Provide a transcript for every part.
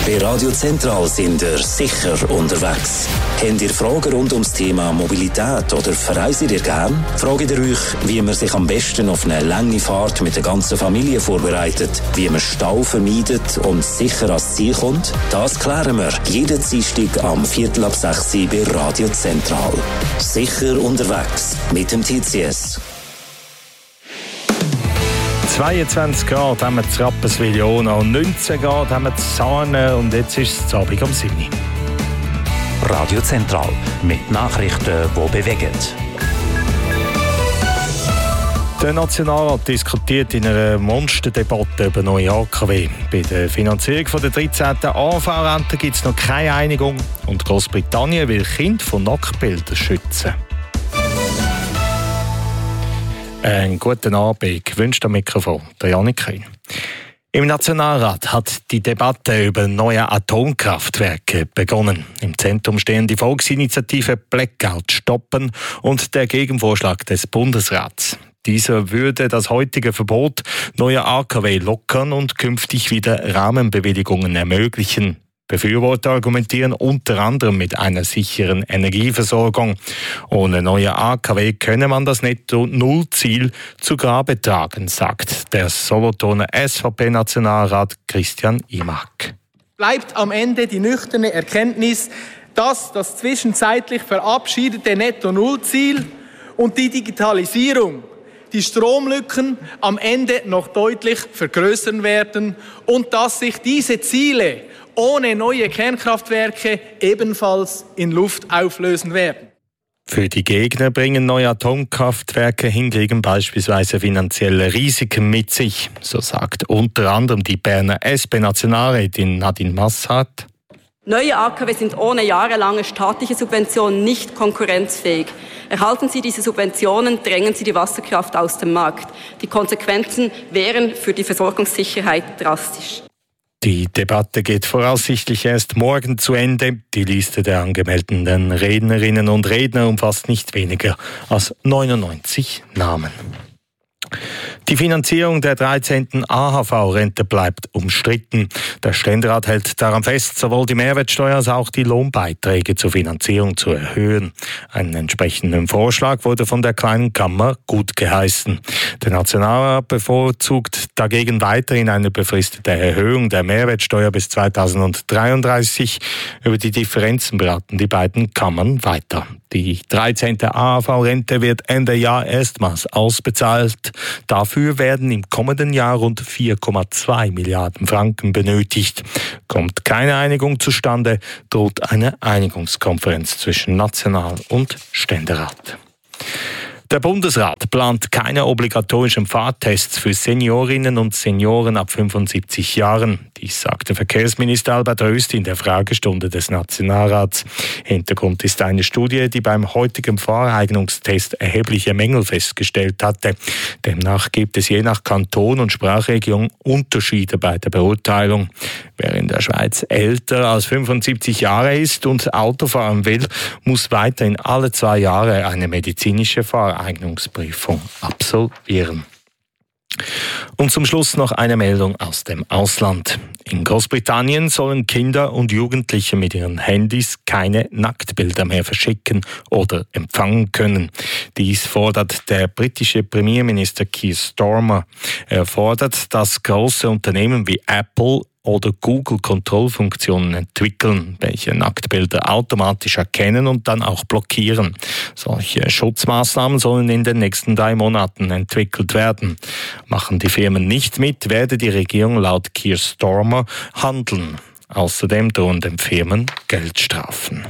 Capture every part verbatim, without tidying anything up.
Bei Radio Zentral sind ihr sicher unterwegs. Habt ihr Fragen rund ums Thema Mobilität oder verreist ihr gern? Fragt ihr euch, wie man sich am besten auf eine lange Fahrt mit der ganzen Familie vorbereitet, wie man Stau vermeidet und sicher ans Ziel kommt? Das klären wir jeden Dienstag am Viertel ab sechs bei Radio Zentral. Sicher unterwegs mit dem T C S. zweiundzwanzig Grad haben wir zu Rapperswil und neunzehn Grad haben wir zu Sahne und jetzt ist es Abend um sieben Uhr. Radio Zentral mit Nachrichten, die bewegen. Der Nationalrat diskutiert in einer Monsterdebatte über neue A K W. Bei der Finanzierung der dreizehnten A V-Rente gibt es noch keine Einigung und Großbritannien will Kinder von Nacktbildern schützen. Einen guten Abend, wünscht am Mikrofon der Janik Kein. Im Nationalrat hat die Debatte über neue Atomkraftwerke begonnen. Im Zentrum stehen die Volksinitiative Blackout stoppen und der Gegenvorschlag des Bundesrats. Dieser würde das heutige Verbot neuer A K W lockern und künftig wieder Rahmenbewilligungen ermöglichen. Befürworter argumentieren unter anderem mit einer sicheren Energieversorgung. Ohne neue A K W könne man das Netto-Null-Ziel zu Grabe tragen, sagt der Solothurner S V P-Nationalrat Christian Imack. Bleibt am Ende die nüchterne Erkenntnis, dass das zwischenzeitlich verabschiedete Netto-Null-Ziel und die Digitalisierung die Stromlücken am Ende noch deutlich vergrößern werden und dass sich diese Ziele ohne neue Kernkraftwerke ebenfalls in Luft auflösen werden. Für die Gegner bringen neue Atomkraftwerke hingegen beispielsweise finanzielle Risiken mit sich. So sagt unter anderem die Berner S P-Nationalrätin Nadine Masshardt. Neue A K W sind ohne jahrelange staatliche Subventionen nicht konkurrenzfähig. Erhalten Sie diese Subventionen, drängen Sie die Wasserkraft aus dem Markt. Die Konsequenzen wären für die Versorgungssicherheit drastisch. Die Debatte geht voraussichtlich erst morgen zu Ende. Die Liste der angemeldeten Rednerinnen und Redner umfasst nicht weniger als neunundneunzig Namen. Die Finanzierung der dreizehnten A H V-Rente bleibt umstritten. Der Ständerat hält daran fest, sowohl die Mehrwertsteuer als auch die Lohnbeiträge zur Finanzierung zu erhöhen. Einen entsprechenden Vorschlag wurde von der Kleinen Kammer gut geheißen. Der Nationalrat bevorzugt dagegen weiterhin eine befristete Erhöhung der Mehrwertsteuer bis zweitausenddreiunddreißig. Über die Differenzen beraten die beiden Kammern weiter. Die dreizehnte A H V-Rente wird Ende Jahr erstmals ausbezahlt. Dafür werden im kommenden Jahr rund vier Komma zwei Milliarden Franken benötigt. Kommt keine Einigung zustande, droht eine Einigungskonferenz zwischen National- und Ständerat. Der Bundesrat plant keine obligatorischen Fahrtests für Seniorinnen und Senioren ab fünfundsiebzig Jahren. Dies sagte Verkehrsminister Albert Rösti in der Fragestunde des Nationalrats. Hintergrund ist eine Studie, die beim heutigen Fahreignungstest erhebliche Mängel festgestellt hatte. Demnach gibt es je nach Kanton und Sprachregion Unterschiede bei der Beurteilung. Wer in der Schweiz älter als fünfundsiebzig Jahre ist und Auto fahren will, muss weiterhin alle zwei Jahre eine medizinische Fahreignungsprüfung absolvieren. Und zum Schluss noch eine Meldung aus dem Ausland. In Großbritannien sollen Kinder und Jugendliche mit ihren Handys keine Nacktbilder mehr verschicken oder empfangen können. Dies fordert der britische Premierminister Keir Starmer. Er fordert, dass große Unternehmen wie Apple oder Google Kontrollfunktionen entwickeln, welche Nacktbilder automatisch erkennen und dann auch blockieren. Solche Schutzmaßnahmen sollen in den nächsten drei Monaten entwickelt werden. Machen die Firmen nicht mit, werde die Regierung laut Keir Starmer handeln. Außerdem drohen den Firmen Geldstrafen.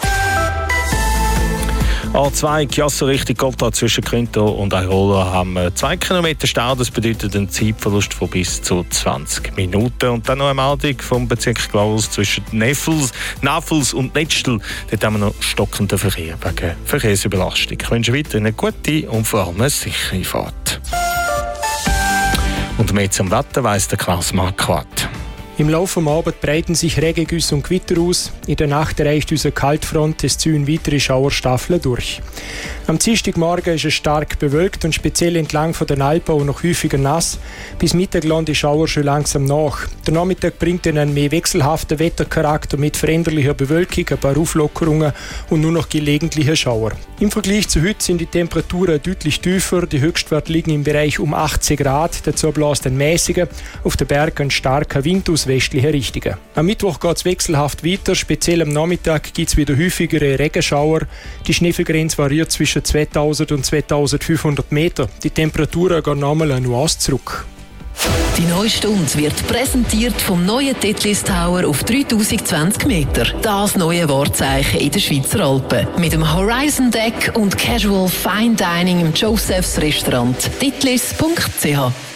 A zwei Chiasso Richtung Gotthard zwischen Quinto und Airola haben wir zwei Kilometer Stau. Das bedeutet einen Zeitverlust von bis zu zwanzig Minuten. Und dann noch eine Meldung vom Bezirk Glarus zwischen Neffels, Nafels und Netzstel. Dort haben wir noch stockenden Verkehr wegen Verkehrsüberlastung. Ich wünsche weiter eine gute und vor allem eine sichere Fahrt. Und mehr zum Wetter weiss der Klaus Marquardt. Im Laufe des Abends breiten sich Regengüsse und Gewitter aus. In der Nacht erreicht unsere Kaltfront, es ziehen weitere Schauerstaffeln durch. Am Dienstagmorgen ist es stark bewölkt und speziell entlang von den Alpen auch noch häufiger nass. Bis Mittag lassen die Schauer schon langsam nach. Der Nachmittag bringt dann einen mehr wechselhaften Wettercharakter mit veränderlicher Bewölkung, ein paar Auflockerungen und nur noch gelegentliche Schauer. Im Vergleich zu heute sind die Temperaturen deutlich tiefer. Die Höchstwerte liegen im Bereich um achtzehn Grad. Dazu bläst ein mäßiger, auf den Bergen ein starker Wind aus westlicher Richtung. Am Mittwoch geht es wechselhaft weiter. Speziell am Nachmittag gibt es wieder häufigere Regenschauer. Die Schneefallgrenze variiert zwischen zweitausend und zweitausendfünfhundert Meter. Die Temperaturen gehen nochmal eine Nuance zurück. Die neue Stunde wird präsentiert vom neuen Titlis Tower auf dreitausendzwanzig Meter. Das neue Wahrzeichen in den Schweizer Alpen. Mit dem Horizon Deck und Casual Fine Dining im Josephs Restaurant. titlis punkt c h